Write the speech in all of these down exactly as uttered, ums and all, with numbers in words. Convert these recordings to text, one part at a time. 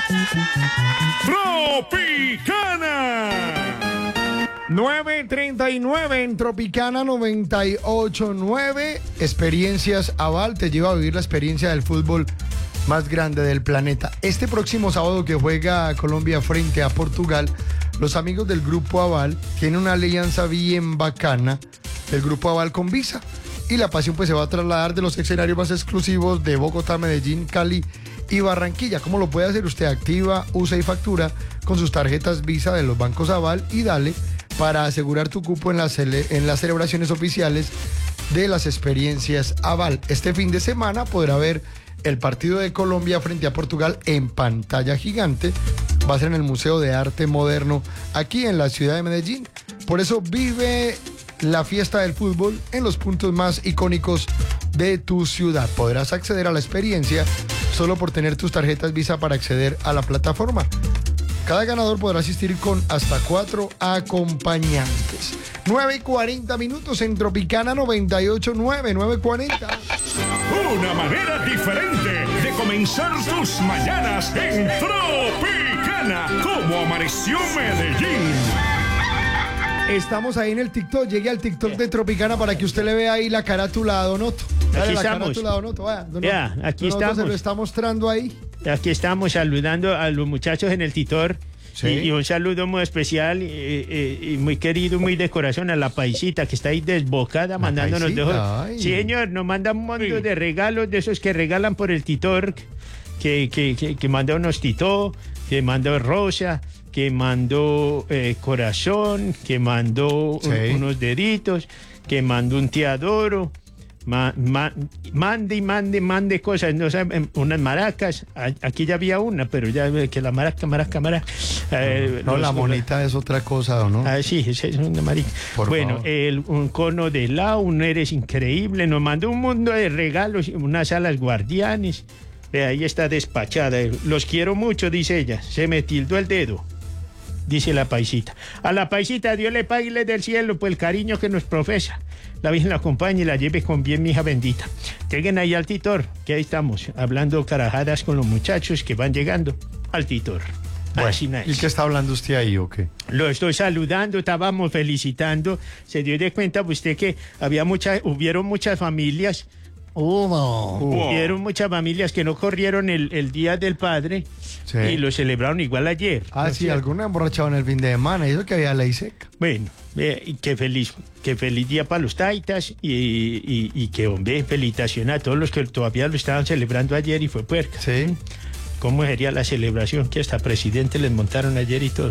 Tropicana. nueve treinta y nueve en Tropicana noventa y ocho punto nueve. Experiencias Aval te lleva a vivir la experiencia del fútbol más grande del planeta. Este próximo sábado que juega Colombia frente a Portugal, los amigos del Grupo Aval tienen una alianza bien bacana del Grupo Aval con Visa. Y la pasión pues se va a trasladar de los escenarios más exclusivos de Bogotá, Medellín, Cali y Barranquilla. ¿Cómo lo puede hacer? Usted activa, usa y factura con sus tarjetas Visa de los bancos Aval y Dale para asegurar tu cupo en las, cele- en las celebraciones oficiales de las experiencias Aval. Este fin de semana podrá ver el partido de Colombia frente a Portugal en pantalla gigante. Va a ser en el Museo de Arte Moderno aquí en la ciudad de Medellín. Por eso vive la fiesta del fútbol en los puntos más icónicos de tu ciudad. Podrás acceder a la experiencia solo por tener tus tarjetas Visa para acceder a la plataforma. Cada ganador podrá asistir con hasta cuatro acompañantes. nueve y cuarenta minutos en Tropicana noventa y ocho punto nueve, nueve y cuarenta. Una manera diferente de comenzar tus mañanas en Tropicana. Como amaneció Medellín. Estamos ahí en el TikTok. Llegue al TikTok de Tropicana para que usted le vea ahí la carátula a Donoto. Dale, Aquí la estamos. carátula a Donoto. Vaya, Donoto. Ya, aquí Donoto estamos. se lo está mostrando ahí. Aquí estamos saludando a los muchachos en el Titor. Sí. Y, y un saludo muy especial y, y- y muy querido, muy de corazón a la paisita que está ahí desbocada mandándonos de paisita, ay. Sí, señor, nos manda un montón Sí. de regalos de esos que regalan por el Titor, que, que, que, que manda unos Tito, que mandó Rosa, que mandó eh, corazón, que mandó Sí. un- unos deditos, que mandó un te adoro. Ma- ma- mande y mande, mande cosas, no saben, unas maracas. A- Aquí ya había una, pero ya ve que la maraca, maraca, maraca. eh, No, los- la monita es otra cosa, ¿o no? Ah, sí, esa es una marica. Por Bueno, favor. el, un cono de helado, un eres increíble. Nos mandó un mundo de regalos, unas alas guardianes. Ve, ahí está despachada. Los quiero mucho, dice ella. Se me tildó el dedo, dice la paisita. A la paisita, Dios le pague y le dé del cielo por el cariño que nos profesa. La Virgen la acompañe y la lleve con bien, mi hija bendita. Lleguen ahí al Titor, que ahí estamos, hablando carajadas con los muchachos que van llegando al Titor. Así no es. ¿Y qué está hablando usted ahí o qué? Lo estoy saludando, estábamos felicitando. Se dio de cuenta usted que había muchas, hubieron muchas familias. Hubo. Hubieron muchas familias que no corrieron el, el Día del Padre Sí. y lo celebraron igual ayer. Ah, ¿no es sí, cierto? alguna emborrachado en el fin de semana. Y eso que había ley seca. Bueno, eh, y qué feliz, qué feliz día para los taitas y, y, y que, hombre, felicitación a todos los que todavía lo estaban celebrando ayer y fue puerca. Sí. ¿Cómo sería la celebración que hasta presidente les montaron ayer y todo?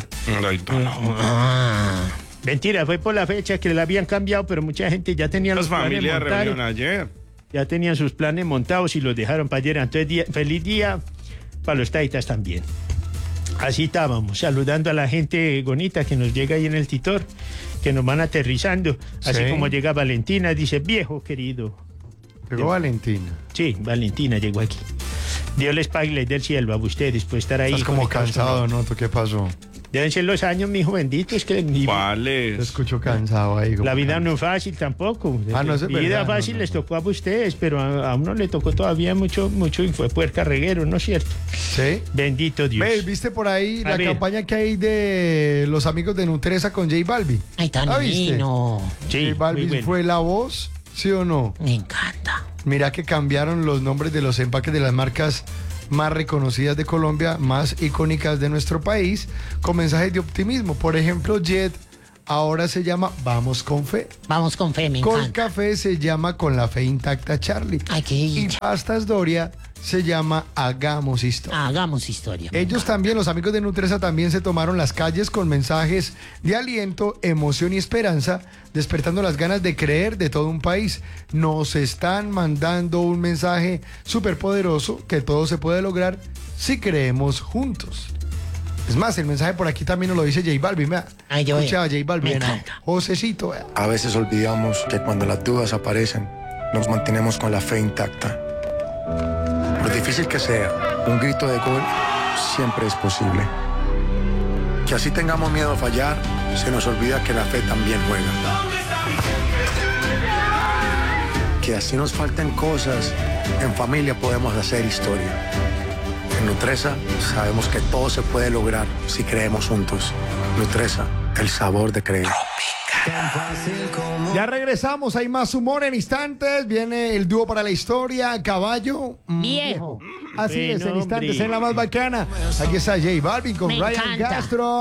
Ah. Mentira, fue por la fecha que la habían cambiado, pero mucha gente ya tenía Las los planes familias montados. reunieron ayer. Ya tenían sus planes montados y los dejaron para ayer. Entonces, día- feliz día para los taitas también. Así estábamos, saludando a la gente bonita que nos llega ahí en el Titor, que nos van aterrizando. Así Sí. como llega Valentina, dice, viejo querido. Llegó Valentina. Sí, Valentina llegó aquí. Dios les pague y les dé el cielo a ustedes por estar ahí. Estás como conectados con cansado, nosotros. ¿no? ¿Tú qué pasó? Deben ser los años, mi hijo bendito, es que mi- Te ¿Cuáles? escucho cansado ahí. como la vida cansado. no es fácil tampoco. Ah, no, eso es Mi vida verdad, fácil no, no, les no. tocó a ustedes, pero a, a uno le tocó todavía mucho, mucho y fue puerca reguero, ¿no es cierto? ¿Sí? Bendito Dios. Ve, ¿viste por ahí A la ver. campaña que hay de los amigos de Nutresa con J Balvin? Ay, tan ¿Ah, viste? lindo. Sí, J Balvin muy bueno. fue la voz, ¿sí o no? Me encanta. Mira que cambiaron los nombres de los empaques de las marcas más reconocidas de Colombia, más icónicas de nuestro país, con mensajes de optimismo. Por ejemplo, Jet ahora se llama Vamos con Fe. Vamos con fe, me Con encanta. Café se llama Con la Fe Intacta Charlie. Ay, qué Y dicha. Pastas Doria se llama Hagamos Historia. Hagamos historia. me Ellos encanta. también, los amigos de Nutresa, también se tomaron las calles con mensajes de aliento, emoción y esperanza, despertando las ganas de creer de todo un país. Nos están mandando un mensaje súper poderoso que todo se puede lograr si creemos juntos. Es más, el mensaje por aquí también nos lo dice J Balvin. Vea. Ay, yo, Escucha a eh, J Balvin. me vea. encanta. Josecito, vea. A veces olvidamos que cuando las dudas aparecen, nos mantenemos con la fe intacta. Por difícil que sea, un grito de gol siempre es posible. Que así tengamos miedo a fallar, se nos olvida que la fe también juega. Que así nos falten cosas, en familia podemos hacer historia. En Nutresa sabemos que todo se puede lograr si creemos juntos. Nutresa, el sabor de creer. Ya regresamos, hay más humor en instantes. Viene el dúo para la historia, Caballo mm, Viejo. Así es, Bueno, en instantes, hombre. en la más bacana. Aquí está J Balvin con Me Ryan encanta. Castro.